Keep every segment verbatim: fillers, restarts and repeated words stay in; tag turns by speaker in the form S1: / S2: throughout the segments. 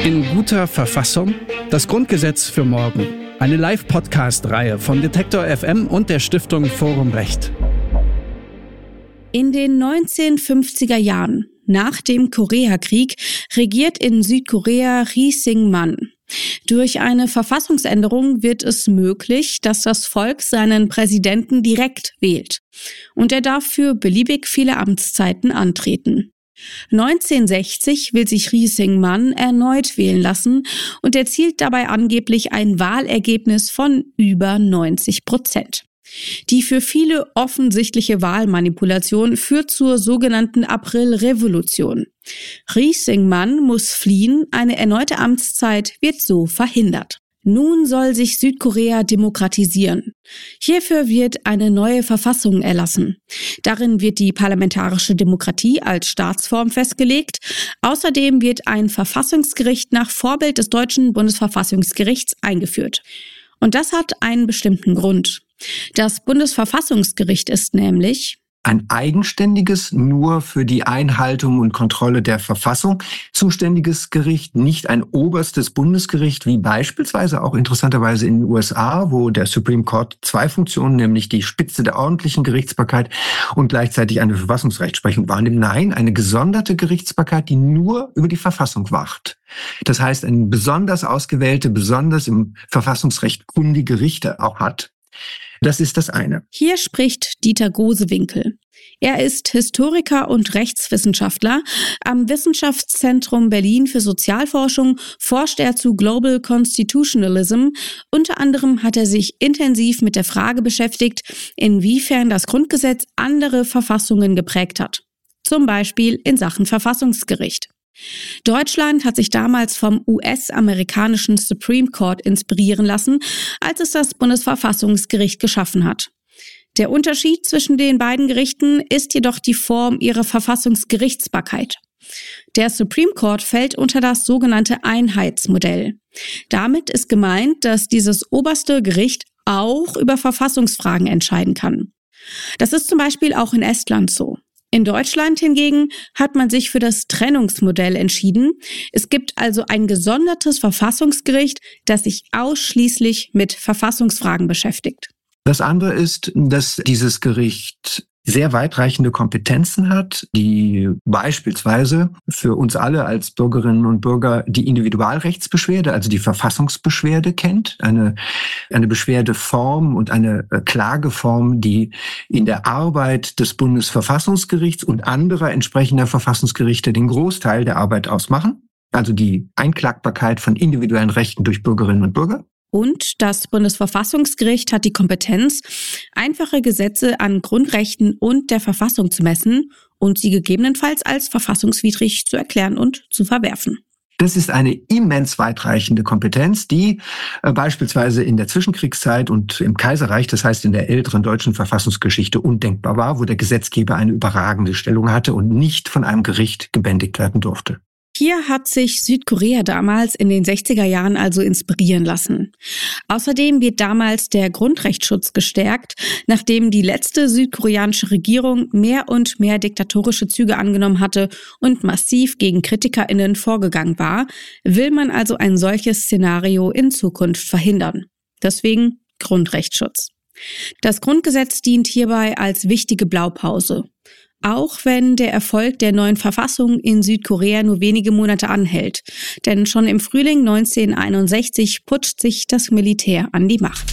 S1: In guter Verfassung? Das Grundgesetz für morgen. Eine Live-Podcast-Reihe von Detektor F M und der Stiftung Forum Recht.
S2: In den neunzehnhundertfünfziger Jahren, nach dem Koreakrieg, regiert in Südkorea Ri Sing-man. Durch eine Verfassungsänderung wird es möglich, dass das Volk seinen Präsidenten direkt wählt. Und er darf für beliebig viele Amtszeiten antreten. neunzehnhundertsechzig will sich Ri Sing-man erneut wählen lassen und erzielt dabei angeblich ein Wahlergebnis von über neunzig Prozent. Die für viele offensichtliche Wahlmanipulation führt zur sogenannten Aprilrevolution. Ri Sing-man muss fliehen, eine erneute Amtszeit wird so verhindert. Nun soll sich Südkorea demokratisieren. Hierfür wird eine neue Verfassung erlassen. Darin wird die parlamentarische Demokratie als Staatsform festgelegt. Außerdem wird ein Verfassungsgericht nach Vorbild des deutschen Bundesverfassungsgerichts eingeführt. Und das hat einen bestimmten Grund. Das Bundesverfassungsgericht ist nämlich
S3: ein eigenständiges, nur für die Einhaltung und Kontrolle der Verfassung zuständiges Gericht, nicht ein oberstes Bundesgericht, wie beispielsweise auch interessanterweise in den U S A, wo der Supreme Court zwei Funktionen, nämlich die Spitze der ordentlichen Gerichtsbarkeit und gleichzeitig eine Verfassungsrechtsprechung wahrnimmt. Nein, eine gesonderte Gerichtsbarkeit, die nur über die Verfassung wacht. Das heißt, eine besonders ausgewählte, besonders im Verfassungsrecht kundige Richter auch hat. Das ist das eine.
S2: Hier spricht Dieter Gosewinkel. Er ist Historiker und Rechtswissenschaftler. Am Wissenschaftszentrum Berlin für Sozialforschung forscht er zu Global Constitutionalism. Unter anderem hat er sich intensiv mit der Frage beschäftigt, inwiefern das Grundgesetz andere Verfassungen geprägt hat. Zum Beispiel in Sachen Verfassungsgericht. Deutschland hat sich damals vom U S-amerikanischen Supreme Court inspirieren lassen, als es das Bundesverfassungsgericht geschaffen hat. Der Unterschied zwischen den beiden Gerichten ist jedoch die Form ihrer Verfassungsgerichtsbarkeit. Der Supreme Court fällt unter das sogenannte Einheitsmodell. Damit ist gemeint, dass dieses oberste Gericht auch über Verfassungsfragen entscheiden kann. Das ist zum Beispiel auch in Estland so. In Deutschland hingegen hat man sich für das Trennungsmodell entschieden. Es gibt also ein gesondertes Verfassungsgericht, das sich ausschließlich mit Verfassungsfragen beschäftigt.
S3: Das andere ist, dass dieses Gericht sehr weitreichende Kompetenzen hat, die beispielsweise für uns alle als Bürgerinnen und Bürger die Individualrechtsbeschwerde, also die Verfassungsbeschwerde kennt, eine, eine Beschwerdeform und eine Klageform, die in der Arbeit des Bundesverfassungsgerichts und anderer entsprechender Verfassungsgerichte den Großteil der Arbeit ausmachen, also die Einklagbarkeit von individuellen Rechten durch Bürgerinnen und Bürger.
S2: Und das Bundesverfassungsgericht hat die Kompetenz, einfache Gesetze an Grundrechten und der Verfassung zu messen und sie gegebenenfalls als verfassungswidrig zu erklären und zu verwerfen.
S3: Das ist eine immens weitreichende Kompetenz, die äh, beispielsweise in der Zwischenkriegszeit und im Kaiserreich, das heißt in der älteren deutschen Verfassungsgeschichte, undenkbar war, wo der Gesetzgeber eine überragende Stellung hatte und nicht von einem Gericht gebändigt werden durfte.
S2: Hier hat sich Südkorea damals in den sechziger Jahren also inspirieren lassen. Außerdem wird damals der Grundrechtsschutz gestärkt. Nachdem die letzte südkoreanische Regierung mehr und mehr diktatorische Züge angenommen hatte und massiv gegen KritikerInnen vorgegangen war, will man also ein solches Szenario in Zukunft verhindern. Deswegen Grundrechtsschutz. Das Grundgesetz dient hierbei als wichtige Blaupause. Auch wenn der Erfolg der neuen Verfassung in Südkorea nur wenige Monate anhält. Denn schon im Frühling neunzehnhunderteinundsechzig putscht sich das Militär an die Macht.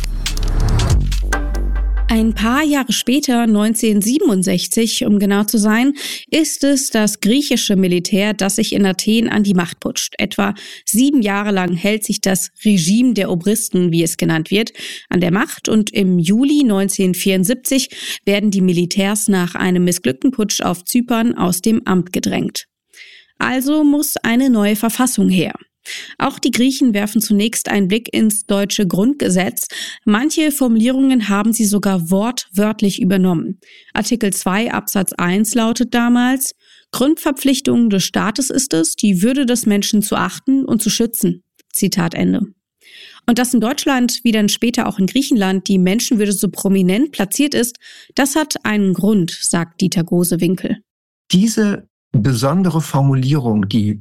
S2: Ein paar Jahre später, neunzehnhundertsiebenundsechzig, um genau zu sein, ist es das griechische Militär, das sich in Athen an die Macht putscht. Etwa sieben Jahre lang hält sich das Regime der Obristen, wie es genannt wird, an der Macht und im Juli neunzehnhundertvierundsiebzig werden die Militärs nach einem missglückten Putsch auf Zypern aus dem Amt gedrängt. Also muss eine neue Verfassung her. Auch die Griechen werfen zunächst einen Blick ins deutsche Grundgesetz. Manche Formulierungen haben sie sogar wortwörtlich übernommen. Artikel zwei Absatz eins lautet damals: Grundverpflichtung des Staates ist es, die Würde des Menschen zu achten und zu schützen. Zitat Ende. Und dass in Deutschland, wie dann später auch in Griechenland, die Menschenwürde so prominent platziert ist, das hat einen Grund, sagt Dieter Gosewinkel.
S3: Diese besondere Formulierung, die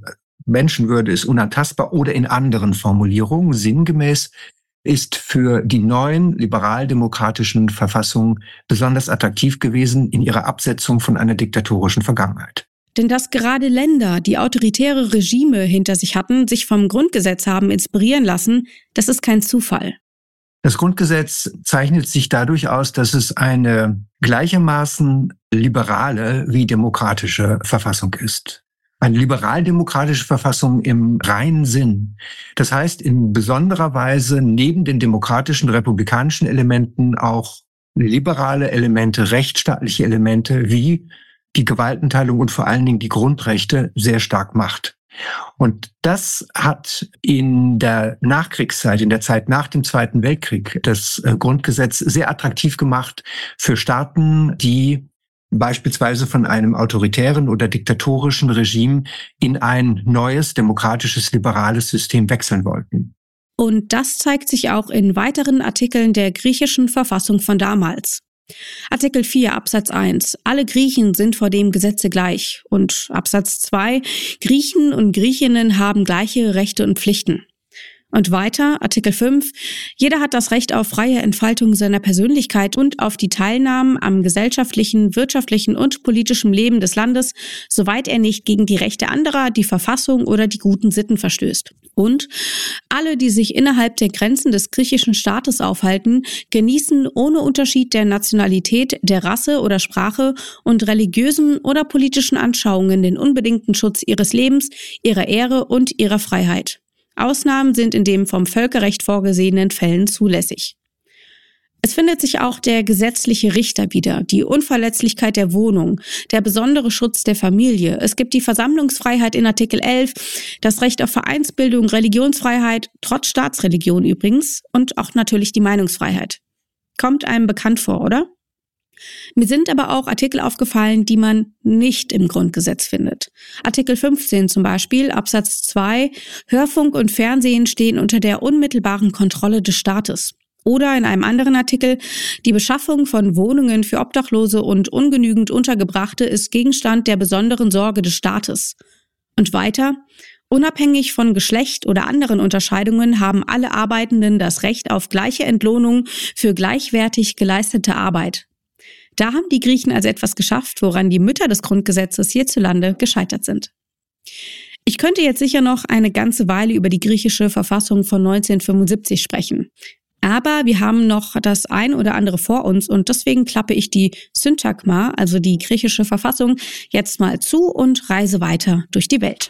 S3: Menschenwürde ist unantastbar oder in anderen Formulierungen sinngemäß ist für die neuen liberal-demokratischen Verfassungen besonders attraktiv gewesen in ihrer Absetzung von einer diktatorischen Vergangenheit.
S2: Denn dass gerade Länder, die autoritäre Regime hinter sich hatten, sich vom Grundgesetz haben inspirieren lassen, das ist kein Zufall.
S3: Das Grundgesetz zeichnet sich dadurch aus, dass es eine gleichermaßen liberale wie demokratische Verfassung ist. Eine liberal-demokratische Verfassung im reinen Sinn. Das heißt, in besonderer Weise neben den demokratischen, republikanischen Elementen auch liberale Elemente, rechtsstaatliche Elemente wie die Gewaltenteilung und vor allen Dingen die Grundrechte sehr stark macht. Und das hat in der Nachkriegszeit, in der Zeit nach dem Zweiten Weltkrieg, das Grundgesetz sehr attraktiv gemacht für Staaten, die beispielsweise von einem autoritären oder diktatorischen Regime in ein neues, demokratisches, liberales System wechseln wollten.
S2: Und das zeigt sich auch in weiteren Artikeln der griechischen Verfassung von damals. Artikel vier Absatz eins. Alle Griechen sind vor dem Gesetze gleich. Und Absatz zwei. Griechen und Griechinnen haben gleiche Rechte und Pflichten. Und weiter, Artikel fünf. Jeder hat das Recht auf freie Entfaltung seiner Persönlichkeit und auf die Teilnahme am gesellschaftlichen, wirtschaftlichen und politischen Leben des Landes, soweit er nicht gegen die Rechte anderer, die Verfassung oder die guten Sitten verstößt. Und alle, die sich innerhalb der Grenzen des griechischen Staates aufhalten, genießen ohne Unterschied der Nationalität, der Rasse oder Sprache und religiösen oder politischen Anschauungen den unbedingten Schutz ihres Lebens, ihrer Ehre und ihrer Freiheit. Ausnahmen sind in den vom Völkerrecht vorgesehenen Fällen zulässig. Es findet sich auch der gesetzliche Richter wieder, die Unverletzlichkeit der Wohnung, der besondere Schutz der Familie. Es gibt die Versammlungsfreiheit in Artikel elf, das Recht auf Vereinsbildung, Religionsfreiheit, trotz Staatsreligion übrigens, und auch natürlich die Meinungsfreiheit. Kommt einem bekannt vor, oder? Mir sind aber auch Artikel aufgefallen, die man nicht im Grundgesetz findet. Artikel fünfzehn zum Beispiel, Absatz zwei, Hörfunk und Fernsehen stehen unter der unmittelbaren Kontrolle des Staates. Oder in einem anderen Artikel, die Beschaffung von Wohnungen für Obdachlose und ungenügend Untergebrachte ist Gegenstand der besonderen Sorge des Staates. Und weiter, unabhängig von Geschlecht oder anderen Unterscheidungen haben alle Arbeitenden das Recht auf gleiche Entlohnung für gleichwertig geleistete Arbeit. Da haben die Griechen also etwas geschafft, woran die Mütter des Grundgesetzes hierzulande gescheitert sind. Ich könnte jetzt sicher noch eine ganze Weile über die griechische Verfassung von neunzehnhundertfünfundsiebzig sprechen. Aber wir haben noch das ein oder andere vor uns und deswegen klappe ich die Syntagma, also die griechische Verfassung, jetzt mal zu und reise weiter durch die Welt.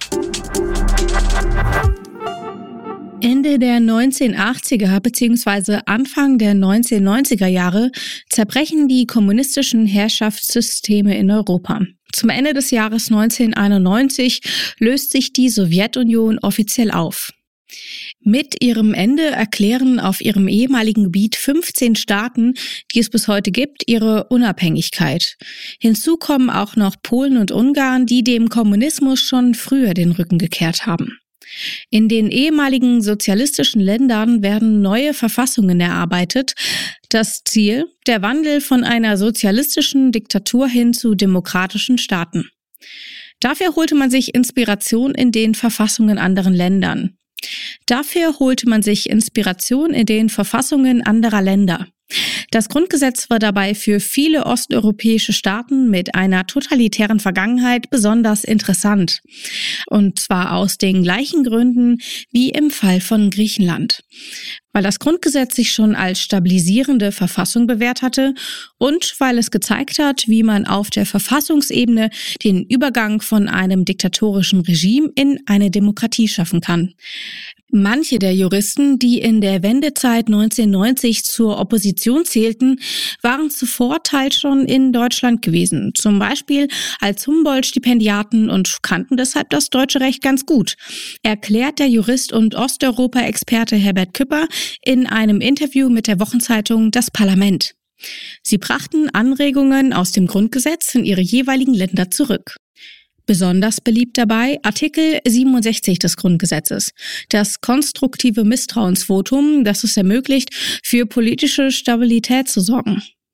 S2: Ende der neunzehnhundertachtziger bzw. Anfang der neunzehnhundertneunziger Jahre zerbrechen die kommunistischen Herrschaftssysteme in Europa. Zum Ende des Jahres neunzehnhunderteinundneunzig löst sich die Sowjetunion offiziell auf. Mit ihrem Ende erklären auf ihrem ehemaligen Gebiet fünfzehn Staaten, die es bis heute gibt, ihre Unabhängigkeit. Hinzu kommen auch noch Polen und Ungarn, die dem Kommunismus schon früher den Rücken gekehrt haben. In den ehemaligen sozialistischen Ländern werden neue Verfassungen erarbeitet. Das Ziel: der Wandel von einer sozialistischen Diktatur hin zu demokratischen Staaten. Dafür holte man sich Inspiration in den Verfassungen anderen Ländern. Dafür holte man sich Inspiration in den Verfassungen anderer Länder. Das Grundgesetz war dabei für viele osteuropäische Staaten mit einer totalitären Vergangenheit besonders interessant. Und zwar aus den gleichen Gründen wie im Fall von Griechenland. Weil das Grundgesetz sich schon als stabilisierende Verfassung bewährt hatte und weil es gezeigt hat, wie man auf der Verfassungsebene den Übergang von einem diktatorischen Regime in eine Demokratie schaffen kann. Manche der Juristen, die in der Wendezeit neunzehnhundertneunzig zur Opposition zählten, waren zuvor teils schon in Deutschland gewesen, zum Beispiel als Humboldt-Stipendiaten und kannten deshalb das deutsche Recht ganz gut, erklärt der Jurist und Osteuropa-Experte Herbert Küpper in einem Interview mit der Wochenzeitung Das Parlament. Sie brachten Anregungen aus dem Grundgesetz in ihre jeweiligen Länder zurück. Besonders beliebt dabei Artikel siebenundsechzig des Grundgesetzes, das konstruktive Misstrauensvotum, das es ermöglicht, für politische Stabilität zu sorgen.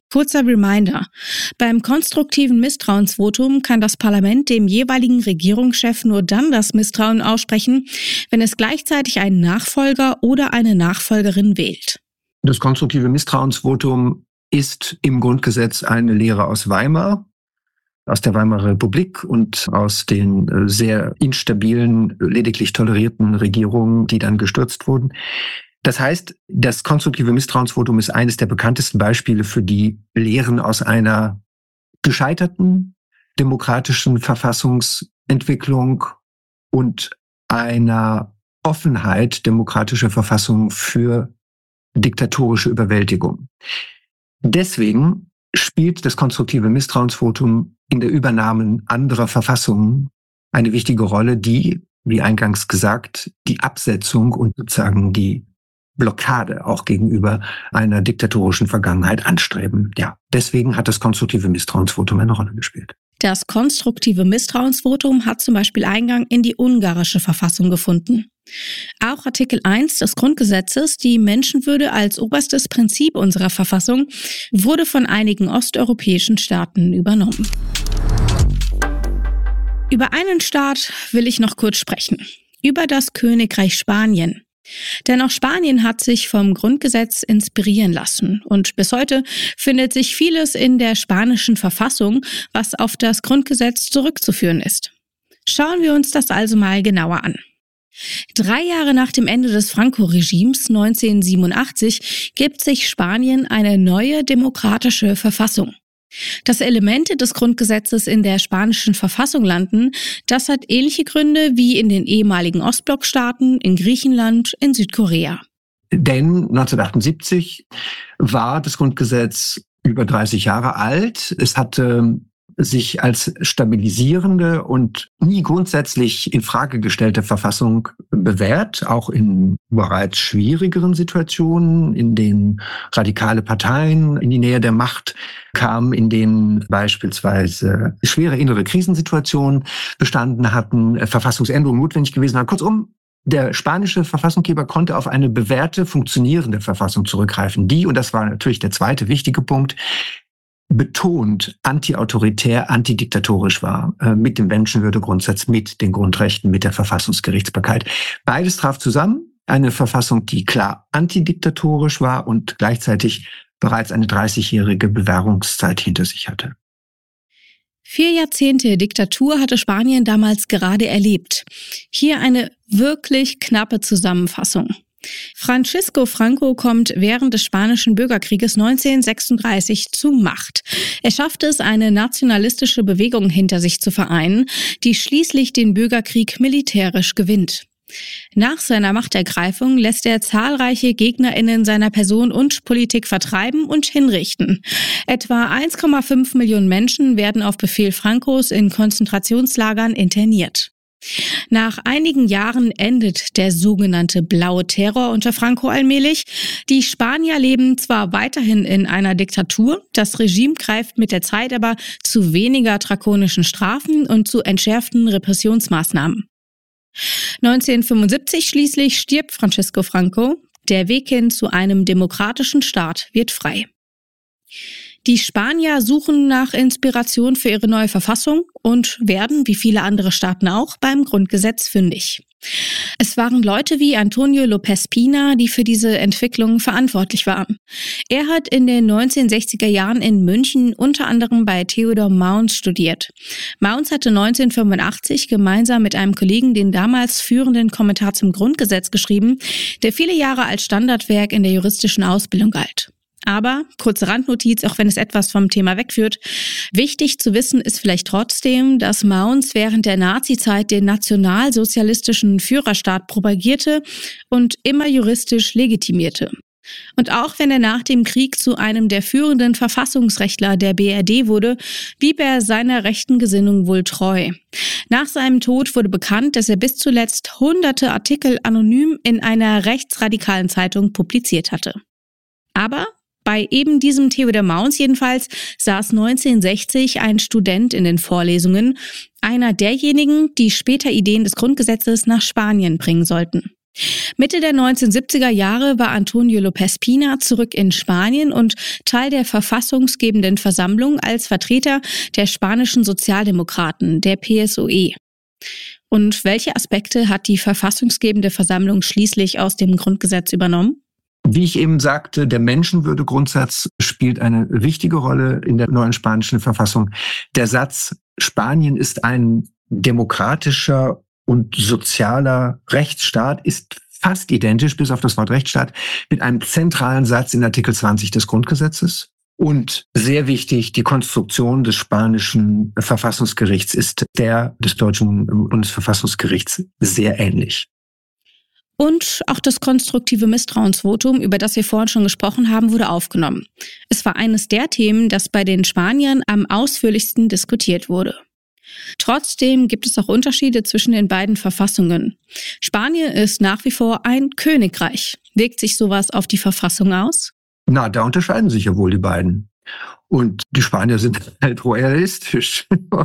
S2: Kurzer Reminder. Beim konstruktiven Misstrauensvotum kann das Parlament dem jeweiligen Regierungschef nur dann das Misstrauen aussprechen, wenn es gleichzeitig einen Nachfolger oder eine Nachfolgerin wählt.
S3: Das konstruktive Misstrauensvotum ist im Grundgesetz eine Lehre aus Weimar, aus der Weimarer Republik und aus den sehr instabilen, lediglich tolerierten Regierungen, die dann gestürzt wurden. Das heißt, das konstruktive Misstrauensvotum ist eines der bekanntesten Beispiele für die Lehren aus einer gescheiterten demokratischen Verfassungsentwicklung und einer Offenheit demokratischer Verfassung für diktatorische Überwältigung. Deswegen spielt das konstruktive Misstrauensvotum in der Übernahme anderer Verfassungen eine wichtige Rolle, die, wie eingangs gesagt, die Absetzung und sozusagen die Blockade auch gegenüber einer diktatorischen Vergangenheit anstreben. Ja, deswegen hat das konstruktive Misstrauensvotum eine Rolle gespielt.
S2: Das konstruktive Misstrauensvotum hat zum Beispiel Eingang in die ungarische Verfassung gefunden. Auch Artikel eins des Grundgesetzes, die Menschenwürde als oberstes Prinzip unserer Verfassung, wurde von einigen osteuropäischen Staaten übernommen. Über einen Staat will ich noch kurz sprechen. Über das Königreich Spanien. Denn auch Spanien hat sich vom Grundgesetz inspirieren lassen und bis heute findet sich vieles in der spanischen Verfassung, was auf das Grundgesetz zurückzuführen ist. Schauen wir uns das also mal genauer an. Drei Jahre nach dem Ende des Franco-Regimes neunzehnhundertsiebenundachtzig gibt sich Spanien eine neue demokratische Verfassung. Dass Elemente des Grundgesetzes in der spanischen Verfassung landen, das hat ähnliche Gründe wie in den ehemaligen Ostblockstaaten, in Griechenland, in Südkorea.
S3: Denn neunzehnhundertachtundsiebzig war das Grundgesetz über dreißig Jahre alt. Es hatte sich als stabilisierende und nie grundsätzlich in Frage gestellte Verfassung bewährt, auch in bereits schwierigeren Situationen, in denen radikale Parteien in die Nähe der Macht kamen, in denen beispielsweise schwere innere Krisensituationen bestanden hatten, Verfassungsänderungen notwendig gewesen waren. Kurzum, der spanische Verfassungsgeber konnte auf eine bewährte, funktionierende Verfassung zurückgreifen, die, und das war natürlich der zweite wichtige Punkt, betont antiautoritär, antidiktatorisch war, äh, mit dem Menschenwürdegrundsatz, mit den Grundrechten, mit der Verfassungsgerichtsbarkeit. Beides traf zusammen, eine Verfassung, die klar antidiktatorisch war und gleichzeitig bereits eine dreißigjährige Bewährungszeit hinter sich hatte.
S2: Vier Jahrzehnte Diktatur hatte Spanien damals gerade erlebt. Hier eine wirklich knappe Zusammenfassung. Francisco Franco kommt während des Spanischen Bürgerkrieges neunzehnhundertsechsunddreißig zur Macht. Er schaffte es, eine nationalistische Bewegung hinter sich zu vereinen, die schließlich den Bürgerkrieg militärisch gewinnt. Nach seiner Machtergreifung lässt er zahlreiche GegnerInnen seiner Person und Politik vertreiben und hinrichten. Etwa eins Komma fünf Millionen Menschen werden auf Befehl Francos in Konzentrationslagern interniert. Nach einigen Jahren endet der sogenannte blaue Terror unter Franco allmählich. Die Spanier leben zwar weiterhin in einer Diktatur, das Regime greift mit der Zeit aber zu weniger drakonischen Strafen und zu entschärften Repressionsmaßnahmen. neunzehnhundertfünfundsiebzig schließlich stirbt Francisco Franco. Der Weg hin zu einem demokratischen Staat wird frei. Die Spanier suchen nach Inspiration für ihre neue Verfassung und werden, wie viele andere Staaten auch, beim Grundgesetz fündig. Es waren Leute wie Antonio López Pina, die für diese Entwicklung verantwortlich waren. Er hat in den neunzehnhundertsechziger Jahren in München unter anderem bei Theodor Mounz studiert. Mounz hatte neunzehnhundertfünfundachtzig gemeinsam mit einem Kollegen den damals führenden Kommentar zum Grundgesetz geschrieben, der viele Jahre als Standardwerk in der juristischen Ausbildung galt. Aber, kurze Randnotiz, auch wenn es etwas vom Thema wegführt, wichtig zu wissen ist vielleicht trotzdem, dass Mounz während der Nazizeit den nationalsozialistischen Führerstaat propagierte und immer juristisch legitimierte. Und auch wenn er nach dem Krieg zu einem der führenden Verfassungsrechtler der B R D wurde, blieb er seiner rechten Gesinnung wohl treu. Nach seinem Tod wurde bekannt, dass er bis zuletzt hunderte Artikel anonym in einer rechtsradikalen Zeitung publiziert hatte. Aber bei eben diesem Theodor Mounz jedenfalls saß neunzehnhundertsechzig ein Student in den Vorlesungen, einer derjenigen, die später Ideen des Grundgesetzes nach Spanien bringen sollten. Mitte der neunzehnhundertsiebziger Jahre war Antonio López Pina zurück in Spanien und Teil der verfassungsgebenden Versammlung als Vertreter der spanischen Sozialdemokraten, der P S O E. Und welche Aspekte hat die verfassungsgebende Versammlung schließlich aus dem Grundgesetz übernommen?
S3: Wie ich eben sagte, der Menschenwürdegrundsatz spielt eine wichtige Rolle in der neuen spanischen Verfassung. Der Satz, Spanien ist ein demokratischer und sozialer Rechtsstaat, ist fast identisch, bis auf das Wort Rechtsstaat, mit einem zentralen Satz in Artikel zwanzig des Grundgesetzes. Und sehr wichtig, die Konstruktion des spanischen Verfassungsgerichts ist der des deutschen Bundesverfassungsgerichts sehr ähnlich.
S2: Und auch das konstruktive Misstrauensvotum, über das wir vorhin schon gesprochen haben, wurde aufgenommen. Es war eines der Themen, das bei den Spaniern am ausführlichsten diskutiert wurde. Trotzdem gibt es auch Unterschiede zwischen den beiden Verfassungen. Spanien ist nach wie vor ein Königreich. Wirkt sich sowas auf die Verfassung aus?
S3: Na, da unterscheiden sich ja wohl die beiden. Und die Spanier sind halt royalistisch.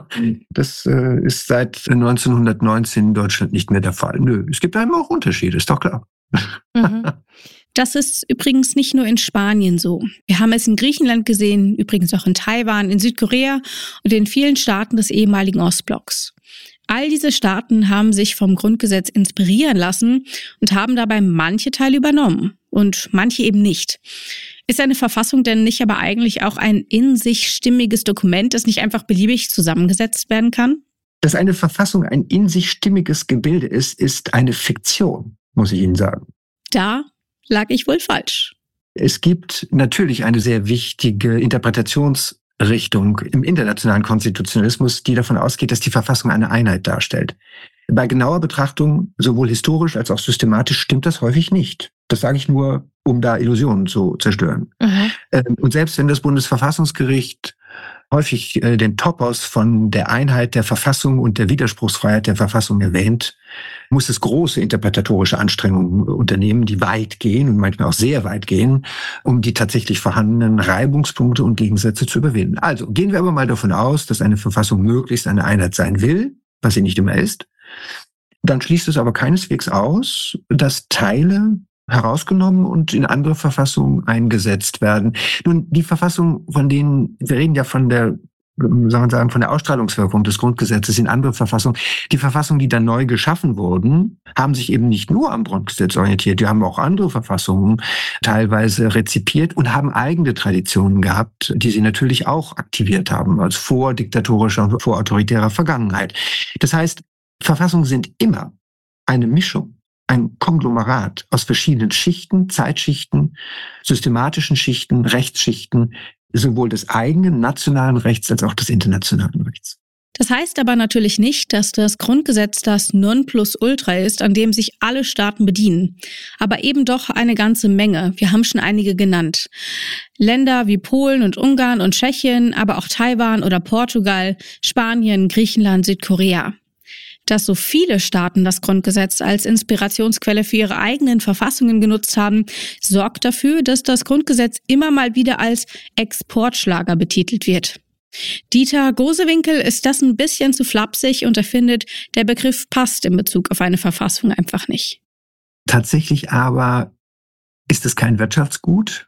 S3: Das äh, ist seit neunzehnhundertneunzehn in Deutschland nicht mehr der Fall. Nö, es gibt einem auch Unterschiede, ist doch klar.
S2: Mhm. Das ist übrigens nicht nur in Spanien so. Wir haben es in Griechenland gesehen, übrigens auch in Taiwan, in Südkorea und in vielen Staaten des ehemaligen Ostblocks. All diese Staaten haben sich vom Grundgesetz inspirieren lassen und haben dabei manche Teile übernommen und manche eben nicht. Ist eine Verfassung denn nicht aber eigentlich auch ein in sich stimmiges Dokument, das nicht einfach beliebig zusammengesetzt werden kann?
S3: Dass eine Verfassung ein in sich stimmiges Gebilde ist, ist eine Fiktion, muss ich Ihnen sagen.
S2: Da lag ich wohl falsch.
S3: Es gibt natürlich eine sehr wichtige Interpretationsrichtung im internationalen Konstitutionalismus, die davon ausgeht, dass die Verfassung eine Einheit darstellt. Bei genauer Betrachtung, sowohl historisch als auch systematisch, stimmt das häufig nicht. Das sage ich nur, um da Illusionen zu zerstören. Mhm. Und selbst wenn das Bundesverfassungsgericht häufig den Topos von der Einheit der Verfassung und der Widerspruchsfreiheit der Verfassung erwähnt, muss es große interpretatorische Anstrengungen unternehmen, die weit gehen und manchmal auch sehr weit gehen, um die tatsächlich vorhandenen Reibungspunkte und Gegensätze zu überwinden. Also gehen wir aber mal davon aus, dass eine Verfassung möglichst eine Einheit sein will, was sie nicht immer ist. Dann schließt es aber keineswegs aus, dass Teile herausgenommen und in andere Verfassungen eingesetzt werden. Nun, die Verfassung, von denen, wir reden ja von der, sagen wir sagen, von der Ausstrahlungswirkung des Grundgesetzes in andere Verfassungen. Die Verfassungen, die dann neu geschaffen wurden, haben sich eben nicht nur am Grundgesetz orientiert, die haben auch andere Verfassungen teilweise rezipiert und haben eigene Traditionen gehabt, die sie natürlich auch aktiviert haben, als vordiktatorischer und vorautoritärer Vergangenheit. Das heißt, Verfassungen sind immer eine Mischung, ein Konglomerat aus verschiedenen Schichten, Zeitschichten, systematischen Schichten, Rechtsschichten, sowohl des eigenen nationalen Rechts als auch des internationalen Rechts.
S2: Das heißt aber natürlich nicht, dass das Grundgesetz das Nonplusultra ist, an dem sich alle Staaten bedienen. Aber eben doch eine ganze Menge. Wir haben schon einige genannt. Länder wie Polen und Ungarn und Tschechien, aber auch Taiwan oder Portugal, Spanien, Griechenland, Südkorea. Dass so viele Staaten das Grundgesetz als Inspirationsquelle für ihre eigenen Verfassungen genutzt haben, sorgt dafür, dass das Grundgesetz immer mal wieder als Exportschlager betitelt wird. Dieter Gosewinkel ist das ein bisschen zu flapsig und er findet, der Begriff passt in Bezug auf eine Verfassung einfach nicht.
S3: Tatsächlich aber ist es kein Wirtschaftsgut.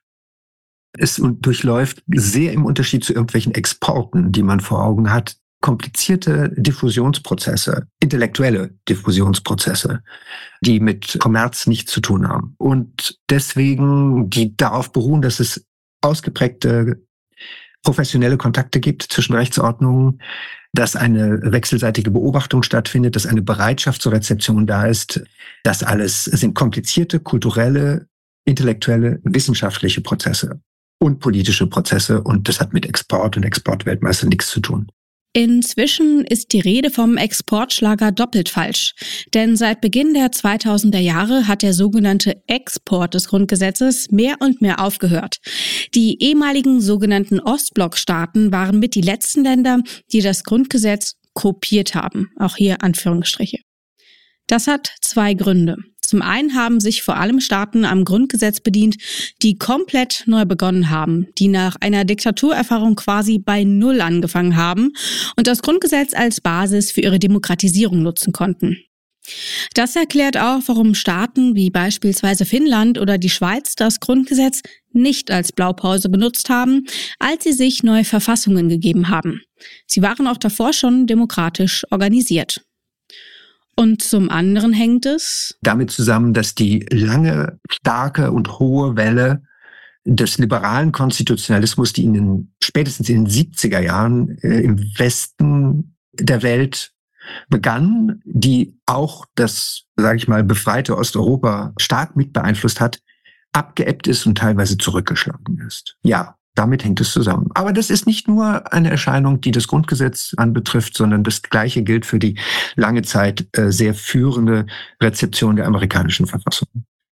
S3: Es durchläuft sehr im Unterschied zu irgendwelchen Exporten, die man vor Augen hat, komplizierte Diffusionsprozesse, intellektuelle Diffusionsprozesse, die mit Kommerz nichts zu tun haben. Und deswegen, die darauf beruhen, dass es ausgeprägte professionelle Kontakte gibt zwischen Rechtsordnungen, dass eine wechselseitige Beobachtung stattfindet, dass eine Bereitschaft zur Rezeption da ist. Das alles sind komplizierte, kulturelle, intellektuelle, wissenschaftliche Prozesse und politische Prozesse. Und das hat mit Export und Exportweltmeister nichts zu tun.
S2: Inzwischen ist die Rede vom Exportschlager doppelt falsch. Denn seit Beginn der zweitausender Jahre hat der sogenannte Export des Grundgesetzes mehr und mehr aufgehört. Die ehemaligen sogenannten Ostblockstaaten waren mit die letzten Länder, die das Grundgesetz kopiert haben. Auch hier Anführungsstriche. Das hat zwei Gründe. Zum einen haben sich vor allem Staaten am Grundgesetz bedient, die komplett neu begonnen haben, die nach einer Diktaturerfahrung quasi bei Null angefangen haben und das Grundgesetz als Basis für ihre Demokratisierung nutzen konnten. Das erklärt auch, warum Staaten wie beispielsweise Finnland oder die Schweiz das Grundgesetz nicht als Blaupause genutzt haben, als sie sich neue Verfassungen gegeben haben. Sie waren auch davor schon demokratisch organisiert. Und zum anderen hängt es
S3: damit zusammen, dass die lange, starke und hohe Welle des liberalen Konstitutionalismus, die in den, spätestens in den siebziger Jahren äh, im Westen der Welt begann, die auch das, sage ich mal, befreite Osteuropa stark mit beeinflusst hat, abgeebbt ist und teilweise zurückgeschlagen ist. Ja, damit hängt es zusammen. Aber das ist nicht nur eine Erscheinung, die das Grundgesetz anbetrifft, sondern das Gleiche gilt für die lange Zeit äh, sehr führende Rezeption der amerikanischen Verfassung.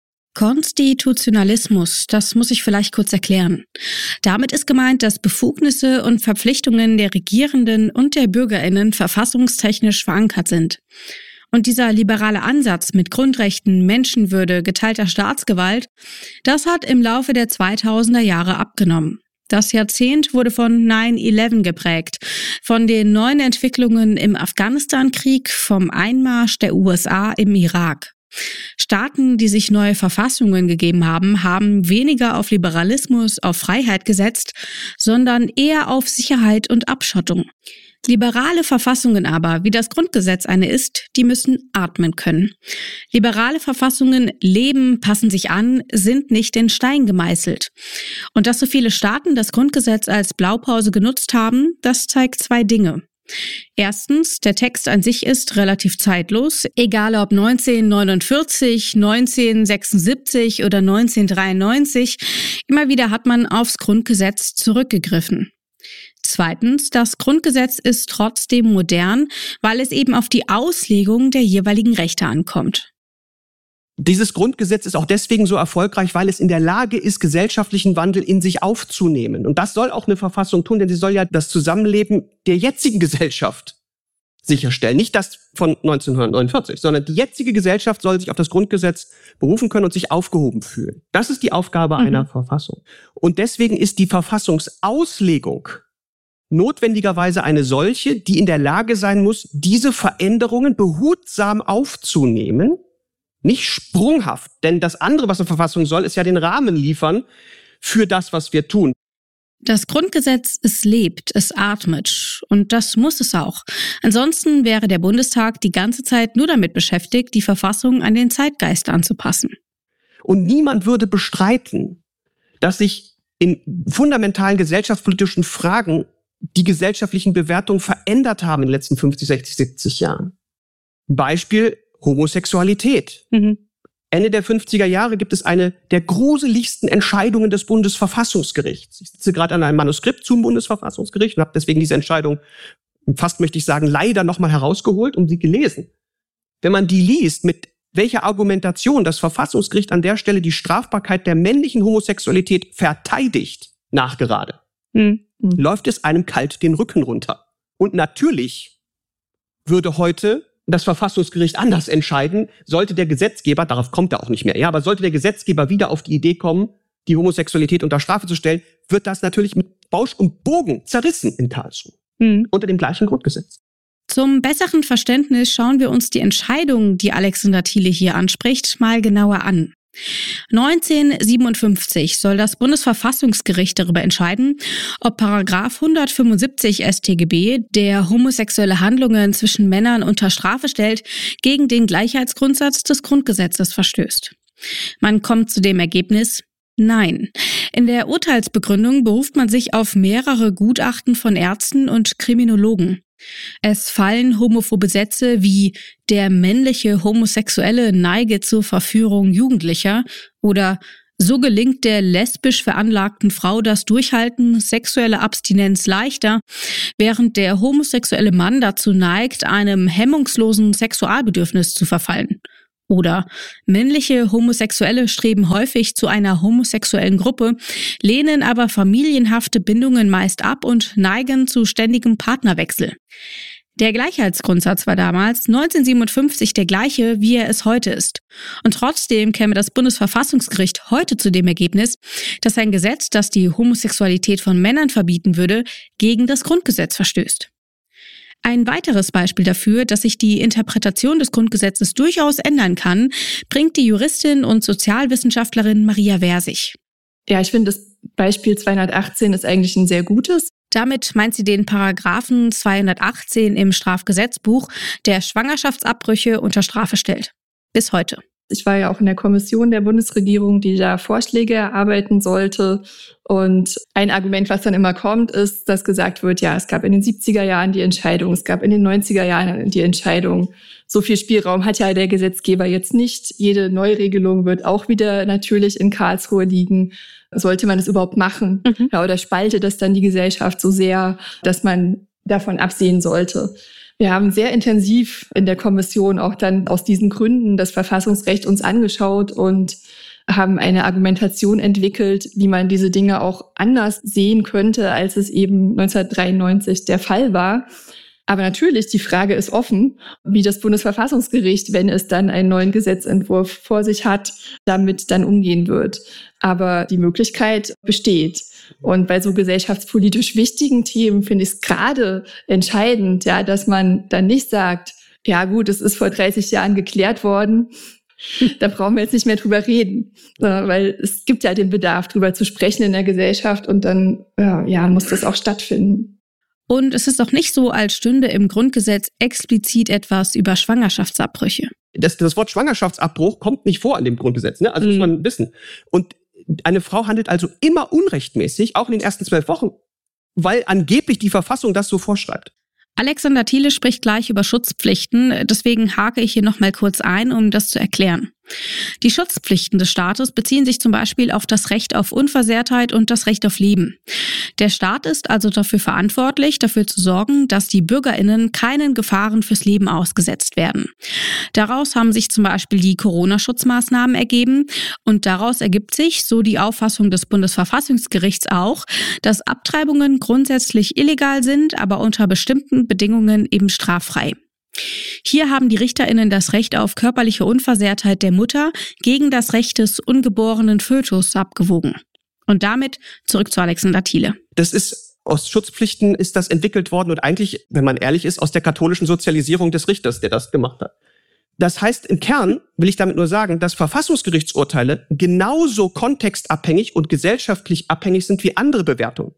S2: Konstitutionalismus, das muss ich vielleicht kurz erklären. Damit ist gemeint, dass Befugnisse und Verpflichtungen der Regierenden und der BürgerInnen verfassungstechnisch verankert sind. Und dieser liberale Ansatz mit Grundrechten, Menschenwürde, geteilter Staatsgewalt, das hat im Laufe der zweitausender Jahre abgenommen. Das Jahrzehnt wurde von neun elf geprägt, von den neuen Entwicklungen im Afghanistan-Krieg, vom Einmarsch der U S A im Irak. Staaten, die sich neue Verfassungen gegeben haben, haben weniger auf Liberalismus, auf Freiheit gesetzt, sondern eher auf Sicherheit und Abschottung. Liberale Verfassungen aber, wie das Grundgesetz eine ist, die müssen atmen können. Liberale Verfassungen leben, passen sich an, sind nicht in Stein gemeißelt. Und dass so viele Staaten das Grundgesetz als Blaupause genutzt haben, das zeigt zwei Dinge. Erstens, der Text an sich ist relativ zeitlos, egal ob neunzehnhundertneunundvierzig, neunzehnhundertsechsundsiebzig oder neunzehnhundertdreiundneunzig, immer wieder hat man aufs Grundgesetz zurückgegriffen. Zweitens, das Grundgesetz ist trotzdem modern, weil es eben auf die Auslegung der jeweiligen Rechte ankommt.
S4: Dieses Grundgesetz ist auch deswegen so erfolgreich, weil es in der Lage ist, gesellschaftlichen Wandel in sich aufzunehmen. Und das soll auch eine Verfassung tun, denn sie soll ja das Zusammenleben der jetzigen Gesellschaft sicherstellen. Nicht das von neunzehnhundertneunundvierzig, sondern die jetzige Gesellschaft soll sich auf das Grundgesetz berufen können und sich aufgehoben fühlen. Das ist die Aufgabe mhm. einer Verfassung. Und deswegen ist die Verfassungsauslegung notwendigerweise eine solche, die in der Lage sein muss, diese Veränderungen behutsam aufzunehmen, nicht sprunghaft, denn das andere, was eine Verfassung soll, ist ja den Rahmen liefern für das, was wir tun.
S2: Das Grundgesetz, es lebt, es atmet und das muss es auch. Ansonsten wäre der Bundestag die ganze Zeit nur damit beschäftigt, die Verfassung an den Zeitgeist anzupassen.
S4: Und niemand würde bestreiten, dass sich in fundamentalen gesellschaftspolitischen Fragen die gesellschaftlichen Bewertungen verändert haben in den letzten fünfzig, sechzig, siebzig Jahren. Beispiel Homosexualität. Mhm. Ende der fünfziger Jahre gibt es eine der gruseligsten Entscheidungen des Bundesverfassungsgerichts. Ich sitze gerade an einem Manuskript zum Bundesverfassungsgericht und habe deswegen diese Entscheidung, fast möchte ich sagen, leider nochmal herausgeholt und sie gelesen. Wenn man die liest, mit welcher Argumentation das Verfassungsgericht an der Stelle die Strafbarkeit der männlichen Homosexualität verteidigt, nachgerade, mhm. läuft es einem kalt den Rücken runter. Und natürlich würde heute das Verfassungsgericht anders entscheiden, sollte der Gesetzgeber, darauf kommt er auch nicht mehr, ja, aber sollte der Gesetzgeber wieder auf die Idee kommen, die Homosexualität unter Strafe zu stellen, wird das natürlich mit Bausch und Bogen zerrissen in Karlsruhe. Mhm. Unter dem gleichen Grundgesetz.
S2: Zum besseren Verständnis schauen wir uns die Entscheidung, die Alexander Thiele hier anspricht, mal genauer an. neunzehnhundertsiebenundfünfzig soll das Bundesverfassungsgericht darüber entscheiden, ob Paragraph hundertfünfundsiebzig S t G B, der homosexuelle Handlungen zwischen Männern unter Strafe stellt, gegen den Gleichheitsgrundsatz des Grundgesetzes verstößt. Man kommt zu dem Ergebnis: Nein. In der Urteilsbegründung beruft man sich auf mehrere Gutachten von Ärzten und Kriminologen. Es fallen homophobe Sätze wie „der männliche Homosexuelle neige zur Verführung Jugendlicher“ oder „so gelingt der lesbisch veranlagten Frau das Durchhalten sexuelle Abstinenz leichter, während der homosexuelle Mann dazu neigt, einem hemmungslosen Sexualbedürfnis zu verfallen“. Oder „männliche Homosexuelle streben häufig zu einer homosexuellen Gruppe, lehnen aber familienhafte Bindungen meist ab und neigen zu ständigem Partnerwechsel“. Der Gleichheitsgrundsatz war damals neunzehnhundertsiebenundfünfzig der gleiche, wie er es heute ist. Und trotzdem käme das Bundesverfassungsgericht heute zu dem Ergebnis, dass ein Gesetz, das die Homosexualität von Männern verbieten würde, gegen das Grundgesetz verstößt. Ein weiteres Beispiel dafür, dass sich die Interpretation des Grundgesetzes durchaus ändern kann, bringt die Juristin und Sozialwissenschaftlerin Maria Versich.
S5: Ja, ich finde, das Beispiel zweihundertachtzehn ist eigentlich ein sehr gutes.
S2: Damit meint sie den Paragraphen zweihundertachtzehn im Strafgesetzbuch, der Schwangerschaftsabbrüche unter Strafe stellt. Bis heute.
S5: Ich war ja auch in der Kommission der Bundesregierung, die da Vorschläge erarbeiten sollte. Und ein Argument, was dann immer kommt, ist, dass gesagt wird, ja, es gab in den siebziger Jahren die Entscheidung, es gab in den neunziger Jahren die Entscheidung. So viel Spielraum hat ja der Gesetzgeber jetzt nicht. Jede Neuregelung wird auch wieder natürlich in Karlsruhe liegen. Sollte man es überhaupt machen? Mhm. Ja, oder spaltet das dann die Gesellschaft so sehr, dass man davon absehen sollte? Wir haben sehr intensiv in der Kommission auch dann aus diesen Gründen das Verfassungsrecht uns angeschaut und haben eine Argumentation entwickelt, wie man diese Dinge auch anders sehen könnte, als es eben neunzehnhundertdreiundneunzig der Fall war. Aber natürlich, die Frage ist offen, wie das Bundesverfassungsgericht, wenn es dann einen neuen Gesetzentwurf vor sich hat, damit dann umgehen wird. Aber die Möglichkeit besteht. Und bei so gesellschaftspolitisch wichtigen Themen finde ich es gerade entscheidend, ja, dass man dann nicht sagt, ja gut, es ist vor dreißig Jahren geklärt worden, da brauchen wir jetzt nicht mehr drüber reden. Weil es gibt ja den Bedarf, drüber zu sprechen in der Gesellschaft und dann ja, ja, muss das auch stattfinden.
S2: Und es ist auch nicht so, als stünde im Grundgesetz explizit etwas über Schwangerschaftsabbrüche.
S4: Das, das Wort Schwangerschaftsabbruch kommt nicht vor in dem Grundgesetz, ne? Also mhm. muss man wissen. Und eine Frau handelt also immer unrechtmäßig, auch in den ersten zwölf Wochen, weil angeblich die Verfassung das so vorschreibt.
S2: Alexander Thiele spricht gleich über Schutzpflichten, deswegen hake ich hier nochmal kurz ein, um das zu erklären. Die Schutzpflichten des Staates beziehen sich zum Beispiel auf das Recht auf Unversehrtheit und das Recht auf Leben. Der Staat ist also dafür verantwortlich, dafür zu sorgen, dass die BürgerInnen keinen Gefahren fürs Leben ausgesetzt werden. Daraus haben sich zum Beispiel die Corona-Schutzmaßnahmen ergeben und daraus ergibt sich, so die Auffassung des Bundesverfassungsgerichts auch, dass Abtreibungen grundsätzlich illegal sind, aber unter bestimmten Bedingungen eben straffrei. Hier haben die RichterInnen das Recht auf körperliche Unversehrtheit der Mutter gegen das Recht des ungeborenen Fötus abgewogen. Und damit zurück zu Alexander Thiele.
S4: Das ist, aus Schutzpflichten ist das entwickelt worden und eigentlich, wenn man ehrlich ist, aus der katholischen Sozialisierung des Richters, der das gemacht hat. Das heißt, im Kern will ich damit nur sagen, dass Verfassungsgerichtsurteile genauso kontextabhängig und gesellschaftlich abhängig sind wie andere Bewertungen.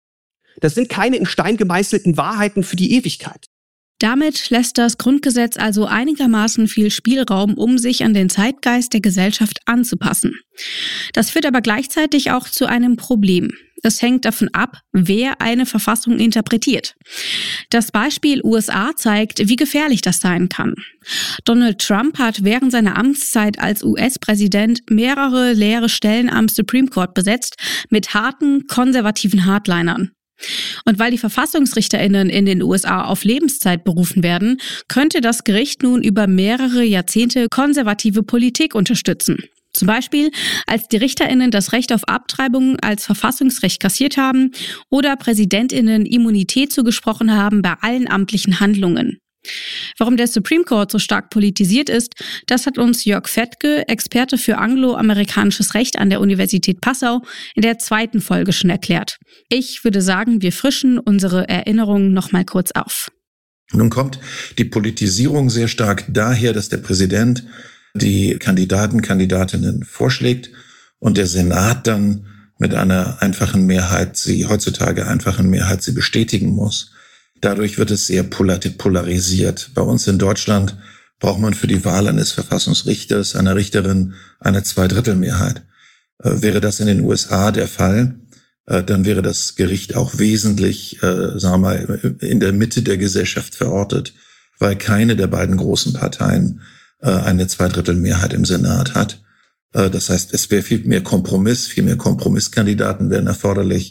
S4: Das sind keine in Stein gemeißelten Wahrheiten für die Ewigkeit.
S2: Damit lässt das Grundgesetz also einigermaßen viel Spielraum, um sich an den Zeitgeist der Gesellschaft anzupassen. Das führt aber gleichzeitig auch zu einem Problem. Es hängt davon ab, wer eine Verfassung interpretiert. Das Beispiel U S A zeigt, wie gefährlich das sein kann. Donald Trump hat während seiner Amtszeit als U S-Präsident mehrere leere Stellen am Supreme Court besetzt mit harten, konservativen Hardlinern. Und weil die VerfassungsrichterInnen in den U S A auf Lebenszeit berufen werden, könnte das Gericht nun über mehrere Jahrzehnte konservative Politik unterstützen. Zum Beispiel, als die RichterInnen das Recht auf Abtreibung als Verfassungsrecht kassiert haben oder PräsidentInnen Immunität zugesprochen haben bei allen amtlichen Handlungen. Warum der Supreme Court so stark politisiert ist, das hat uns Jörg Fettke, Experte für angloamerikanisches Recht an der Universität Passau, in der zweiten Folge schon erklärt. Ich würde sagen, wir frischen unsere Erinnerungen noch mal kurz auf.
S6: Nun kommt die Politisierung sehr stark daher, dass der Präsident die Kandidaten, Kandidatinnen vorschlägt und der Senat dann mit einer einfachen Mehrheit, sie heutzutage einfachen Mehrheit, sie bestätigen muss. Dadurch wird es sehr polarisiert. Bei uns in Deutschland braucht man für die Wahl eines Verfassungsrichters, einer Richterin, eine Zweidrittelmehrheit. Äh, wäre das in den U S A der Fall, äh, dann wäre das Gericht auch wesentlich, äh, sagen wir mal, in der Mitte der Gesellschaft verortet, weil keine der beiden großen Parteien äh, eine Zweidrittelmehrheit im Senat hat. Äh, das heißt, es wäre viel mehr Kompromiss, viel mehr Kompromisskandidaten wären erforderlich,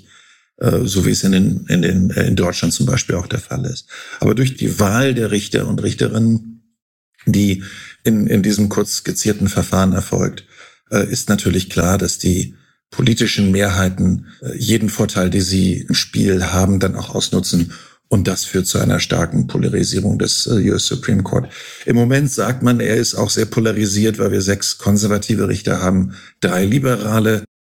S6: so wie es in den, in den, in Deutschland zum Beispiel auch der Fall ist. Aber durch die Wahl der Richter und Richterinnen, die in, in diesem kurz skizzierten Verfahren erfolgt, ist natürlich klar, dass die politischen Mehrheiten jeden Vorteil, die sie im Spiel haben, dann auch ausnutzen. Und das führt zu einer starken Polarisierung des U S Supreme Court. Im Moment sagt man, er ist auch sehr polarisiert, weil wir sechs konservative Richter haben, drei liberale.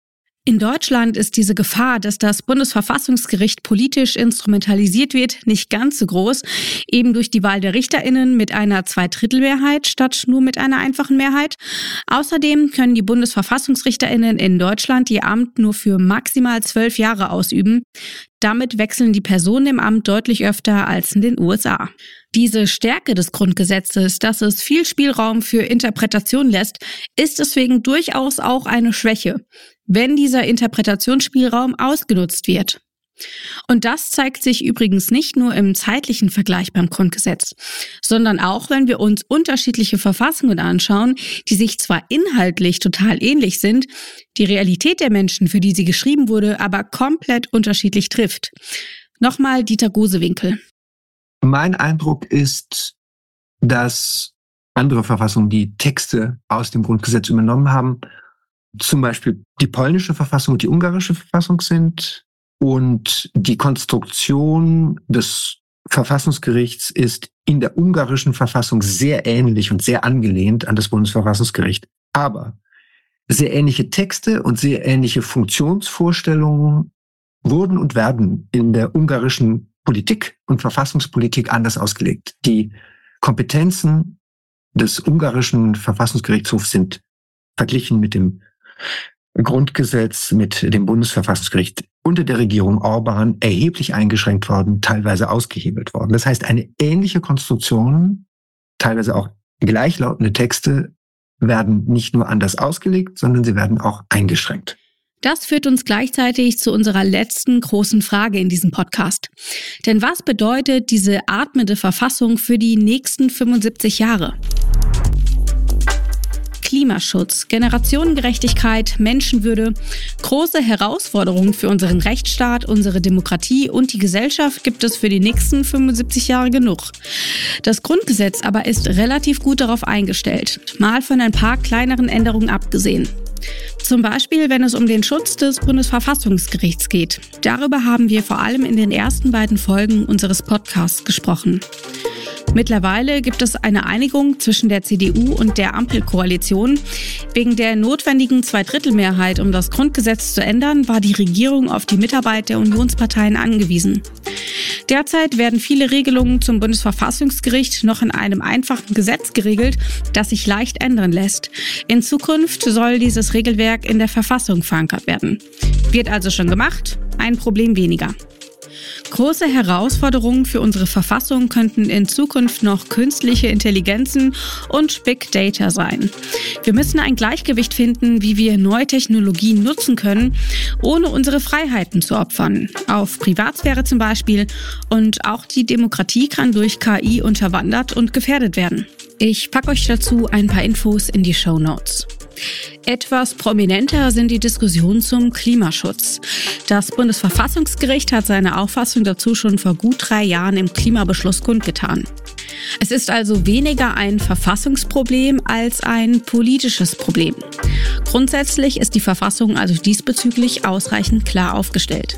S2: In Deutschland ist diese Gefahr, dass das Bundesverfassungsgericht politisch instrumentalisiert wird, nicht ganz so groß, eben durch die Wahl der RichterInnen mit einer Zweidrittelmehrheit statt nur mit einer einfachen Mehrheit. Außerdem können die BundesverfassungsrichterInnen in Deutschland ihr Amt nur für maximal zwölf Jahre ausüben. Damit wechseln die Personen im Amt deutlich öfter als in den U S A. Diese Stärke des Grundgesetzes, dass es viel Spielraum für Interpretation lässt, ist deswegen durchaus auch eine Schwäche, wenn dieser Interpretationsspielraum ausgenutzt wird. Und das zeigt sich übrigens nicht nur im zeitlichen Vergleich beim Grundgesetz, sondern auch, wenn wir uns unterschiedliche Verfassungen anschauen, die sich zwar inhaltlich total ähnlich sind, die Realität der Menschen, für die sie geschrieben wurde, aber komplett unterschiedlich trifft. Nochmal Dieter Gosewinkel.
S3: Mein Eindruck ist, dass andere Verfassungen, die Texte aus dem Grundgesetz übernommen haben, zum Beispiel die polnische Verfassung und die ungarische Verfassung sind. Und die Konstruktion des Verfassungsgerichts ist in der ungarischen Verfassung sehr ähnlich und sehr angelehnt an das Bundesverfassungsgericht. Aber sehr ähnliche Texte und sehr ähnliche Funktionsvorstellungen wurden und werden in der ungarischen Politik und Verfassungspolitik anders ausgelegt. Die Kompetenzen des ungarischen Verfassungsgerichtshofs sind verglichen mit dem Grundgesetz, mit dem Bundesverfassungsgericht unter der Regierung Orban erheblich eingeschränkt worden, teilweise ausgehebelt worden. Das heißt, eine ähnliche Konstruktion, teilweise auch gleichlautende Texte, werden nicht nur anders ausgelegt, sondern sie werden auch eingeschränkt.
S2: Das führt uns gleichzeitig zu unserer letzten großen Frage in diesem Podcast. Denn was bedeutet diese atmende Verfassung für die nächsten fünfundsiebzig Jahre? Klimaschutz, Generationengerechtigkeit, Menschenwürde, große Herausforderungen für unseren Rechtsstaat, unsere Demokratie und die Gesellschaft gibt es für die nächsten fünfundsiebzig Jahre genug. Das Grundgesetz aber ist relativ gut darauf eingestellt, mal von ein paar kleineren Änderungen abgesehen. Zum Beispiel, wenn es um den Schutz des Bundesverfassungsgerichts geht. Darüber haben wir vor allem in den ersten beiden Folgen unseres Podcasts gesprochen. Mittlerweile gibt es eine Einigung zwischen der C D U und der Ampelkoalition. Wegen der notwendigen Zweidrittelmehrheit, um das Grundgesetz zu ändern, war die Regierung auf die Mitarbeit der Unionsparteien angewiesen. Derzeit werden viele Regelungen zum Bundesverfassungsgericht noch in einem einfachen Gesetz geregelt, das sich leicht ändern lässt. In Zukunft soll dieses Regelwerk in der Verfassung verankert werden. Wird also schon gemacht, ein Problem weniger. Große Herausforderungen für unsere Verfassung könnten in Zukunft noch künstliche Intelligenzen und Big Data sein. Wir müssen ein Gleichgewicht finden, wie wir neue Technologien nutzen können, ohne unsere Freiheiten zu opfern. Auf Privatsphäre zum Beispiel. Und auch die Demokratie kann durch K I unterwandert und gefährdet werden. Ich packe euch dazu ein paar Infos in die Shownotes. Etwas prominenter sind die Diskussionen zum Klimaschutz. Das Bundesverfassungsgericht hat seine Auffassung dazu schon vor gut drei Jahren im Klimabeschluss kundgetan. Es ist also weniger ein Verfassungsproblem als ein politisches Problem. Grundsätzlich ist die Verfassung also diesbezüglich ausreichend klar aufgestellt.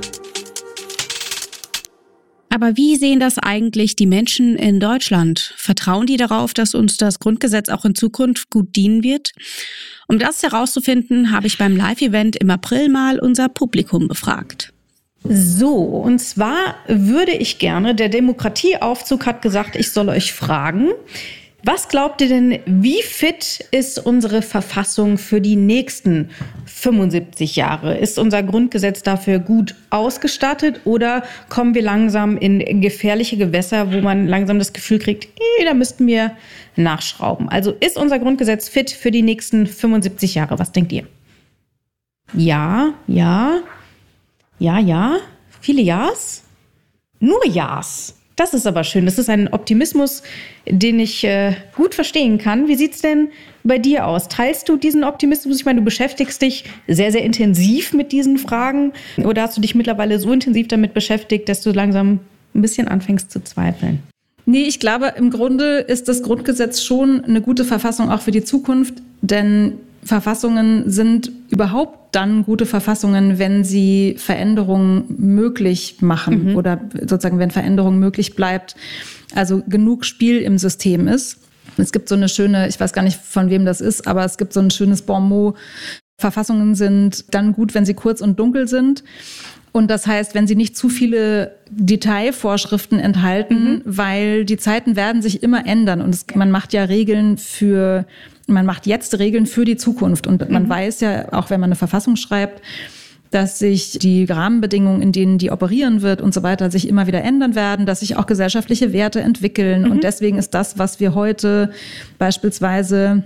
S2: Aber wie sehen das eigentlich die Menschen in Deutschland? Vertrauen die darauf, dass uns das Grundgesetz auch in Zukunft gut dienen wird? Um das herauszufinden, habe ich beim Live-Event im April mal unser Publikum befragt. So, und zwar würde ich gerne, der Demokratieaufzug hat gesagt, ich soll euch fragen, was glaubt ihr denn, wie fit ist unsere Verfassung für die nächsten fünfundsiebzig Jahre? Ist unser Grundgesetz dafür gut ausgestattet oder kommen wir langsam in gefährliche Gewässer, wo man langsam das Gefühl kriegt, eh, da müssten wir nachschrauben? Also ist unser Grundgesetz fit für die nächsten fünfundsiebzig Jahre? Was denkt ihr? Ja, ja, ja, ja, viele Ja's? Nur Ja's. Das ist aber schön. Das ist ein Optimismus, den ich äh, gut verstehen kann. Wie sieht's denn bei dir aus? Teilst du diesen Optimismus? Ich meine, du beschäftigst dich sehr, sehr intensiv mit diesen Fragen. Oder hast du dich mittlerweile so intensiv damit beschäftigt, dass du langsam ein bisschen anfängst zu zweifeln?
S5: Nee, ich glaube, im Grunde ist das Grundgesetz schon eine gute Verfassung auch für die Zukunft. Denn Verfassungen sind überhaupt dann gute Verfassungen, wenn sie Veränderungen möglich machen mhm. oder sozusagen, wenn Veränderung möglich bleibt, also genug Spiel im System ist. Es gibt so eine schöne, ich weiß gar nicht, von wem das ist, aber es gibt so ein schönes Bon mot,
S7: Verfassungen sind dann gut, wenn sie kurz und dunkel sind. Und das heißt, wenn sie nicht zu viele Detailvorschriften enthalten, mhm. weil die Zeiten werden sich immer ändern. Und es, man macht ja Regeln für, man macht jetzt Regeln für die Zukunft. Und mhm. man weiß ja, auch wenn man eine Verfassung schreibt, dass sich die Rahmenbedingungen, in denen die operieren wird und so weiter, sich immer wieder ändern werden, dass sich auch gesellschaftliche Werte entwickeln. Mhm. Und deswegen ist das, was wir heute beispielsweise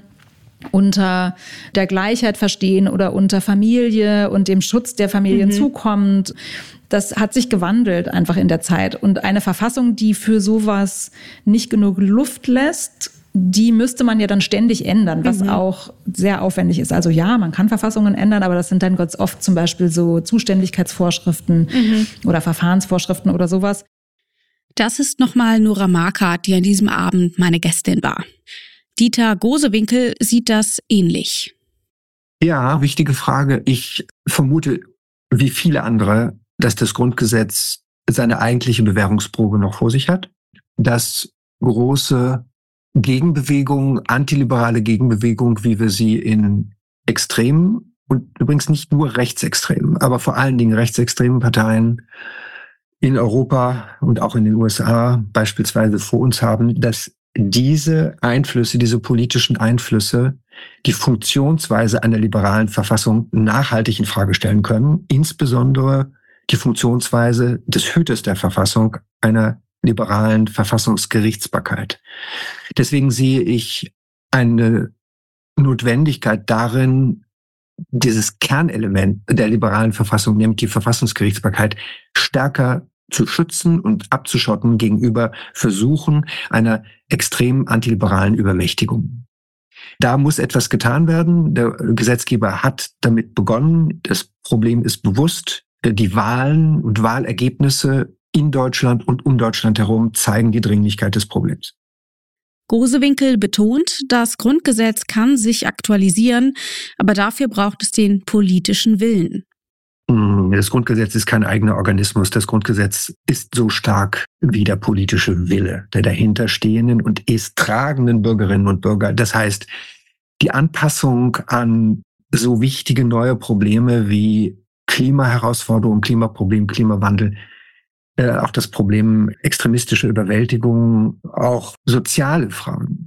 S7: unter der Gleichheit verstehen oder unter Familie und dem Schutz der Familien mhm. zukommt. Das hat sich gewandelt einfach in der Zeit. Und eine Verfassung, die für sowas nicht genug Luft lässt, die müsste man ja dann ständig ändern, was mhm. auch sehr aufwendig ist. Also ja, man kann Verfassungen ändern, aber das sind dann ganz oft zum Beispiel so Zuständigkeitsvorschriften mhm. oder Verfahrensvorschriften oder sowas.
S2: Das ist nochmal Nora Marquardt, die an diesem Abend meine Gästin war. Dieter Gosewinkel sieht das ähnlich.
S3: Ja, wichtige Frage. Ich vermute, wie viele andere, dass das Grundgesetz seine eigentliche Bewährungsprobe noch vor sich hat, dass große Gegenbewegung, antiliberale Gegenbewegung, wie wir sie in extremen und übrigens nicht nur rechtsextremen, aber vor allen Dingen rechtsextremen Parteien in Europa und auch in den U S A beispielsweise vor uns haben, dass diese Einflüsse, diese politischen Einflüsse die Funktionsweise einer liberalen Verfassung nachhaltig in Frage stellen können, insbesondere die Funktionsweise des Hüters der Verfassung, einer liberalen Verfassungsgerichtsbarkeit. Deswegen sehe ich eine Notwendigkeit darin, dieses Kernelement der liberalen Verfassung, nämlich die Verfassungsgerichtsbarkeit, stärker zu schützen und abzuschotten gegenüber Versuchen einer extrem antiliberalen Übermächtigung. Da muss etwas getan werden. Der Gesetzgeber hat damit begonnen. Das Problem ist bewusst. Die Wahlen und Wahlergebnisse in Deutschland und um Deutschland herum zeigen die Dringlichkeit des Problems.
S2: Gosewinkel betont, das Grundgesetz kann sich aktualisieren, aber dafür braucht es den politischen Willen.
S3: Das Grundgesetz ist kein eigener Organismus. Das Grundgesetz ist so stark wie der politische Wille der dahinterstehenden und ist tragenden Bürgerinnen und Bürger. Das heißt, die Anpassung an so wichtige neue Probleme wie Klimaherausforderung, Klimaproblem, Klimawandel, äh, auch das Problem extremistische Überwältigung, auch soziale Fragen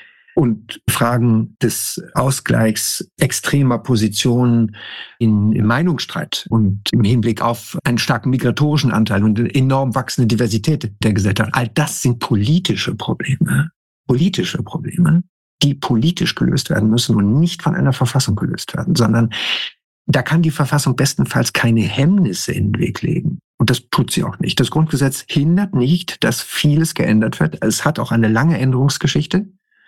S3: und Fragen des Ausgleichs extremer Positionen in, im Meinungsstreit und im Hinblick auf einen starken migratorischen Anteil und eine enorm wachsende Diversität der Gesellschaft. All das sind politische Probleme, politische Probleme, die politisch gelöst werden müssen und nicht von einer Verfassung gelöst werden, sondern da kann die Verfassung bestenfalls keine Hemmnisse in den Weg legen. Und das tut sie auch nicht. Das Grundgesetz hindert nicht, dass vieles geändert wird. Es hat auch eine lange Änderungsgeschichte.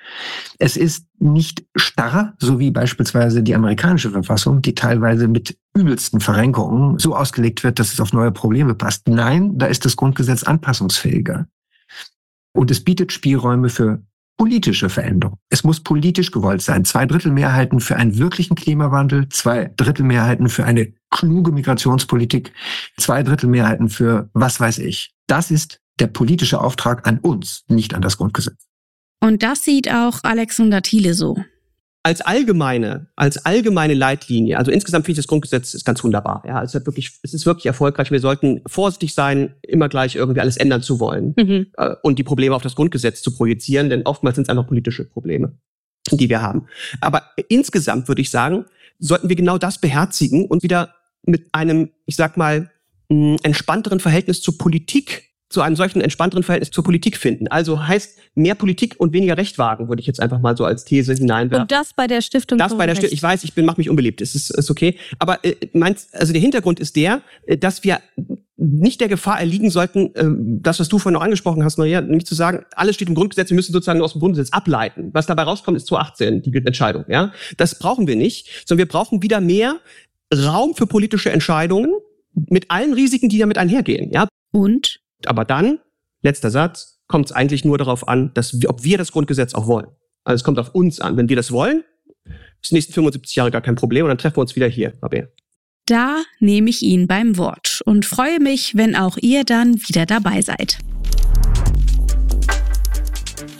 S3: Es ist nicht starr, so wie beispielsweise die amerikanische Verfassung, die teilweise mit übelsten Verrenkungen so ausgelegt wird, dass es auf neue Probleme passt. Nein, da ist das Grundgesetz anpassungsfähiger. Und es bietet Spielräume für politische Veränderung. Es muss politisch gewollt sein. Zwei Drittel Mehrheiten für einen wirklichen Klimawandel, zwei Drittel Mehrheiten für eine kluge Migrationspolitik, zwei Drittel Mehrheiten für was weiß ich. Das ist der politische Auftrag an uns, nicht an das Grundgesetz.
S2: Und das sieht auch Alexander Thiele so.
S4: Als allgemeine, als allgemeine Leitlinie, also insgesamt finde ich das Grundgesetz ist ganz wunderbar. Ja, es ist wirklich, es ist wirklich erfolgreich. Wir sollten vorsichtig sein, immer gleich irgendwie alles ändern zu wollen mhm. und die Probleme auf das Grundgesetz zu projizieren, denn oftmals sind es einfach politische Probleme, die wir haben. Aber insgesamt würde ich sagen, sollten wir genau das beherzigen und wieder mit einem, ich sag mal, entspannteren Verhältnis zur Politik zu einem solchen entspannteren Verhältnis zur Politik finden. Also heißt mehr Politik und weniger Recht wagen, würde ich jetzt einfach mal so als These hineinwerfen.
S2: Und das bei der Stiftung.
S4: Das bei der Stiftung. Ich weiß, ich bin, mach mich unbeliebt. Es ist, ist okay. Aber äh, meinst, also der Hintergrund ist der, dass wir nicht der Gefahr erliegen sollten, äh, das, was du vorhin noch angesprochen hast, Maria, nicht zu sagen, alles steht im Grundgesetz, wir müssen sozusagen aus dem Grundgesetz ableiten. Was dabei rauskommt, ist zwanzig achtzehn die Entscheidung. Ja, das brauchen wir nicht, sondern wir brauchen wieder mehr Raum für politische Entscheidungen mit allen Risiken, die damit einhergehen. Ja.
S2: Und
S4: Aber dann, letzter Satz, kommt es eigentlich nur darauf an, dass wir, ob wir das Grundgesetz auch wollen. Also es kommt auf uns an. Wenn wir das wollen, ist die nächsten fünfundsiebzig Jahre gar kein Problem und dann treffen wir uns wieder hier, Rabea.
S2: Da nehme ich ihn beim Wort und freue mich, wenn auch ihr dann wieder dabei seid.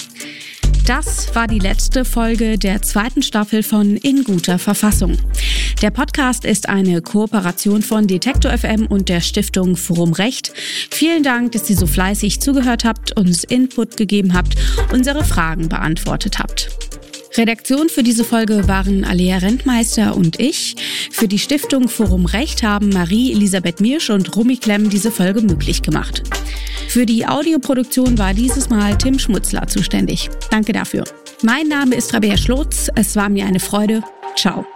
S2: Das war die letzte Folge der zweiten Staffel von In guter Verfassung. Der Podcast ist eine Kooperation von Detektor F M und der Stiftung Forum Recht. Vielen Dank, dass ihr so fleißig zugehört habt, uns Input gegeben habt, unsere Fragen beantwortet habt. Redaktion für diese Folge waren Alea Rentmeister und ich. Für die Stiftung Forum Recht haben Marie-Elisabeth Miersch und Romy Klemm diese Folge möglich gemacht. Für die Audioproduktion war dieses Mal Tim Schmutzler zuständig. Danke dafür. Mein Name ist Rabea Schlotz. Es war mir eine Freude. Ciao.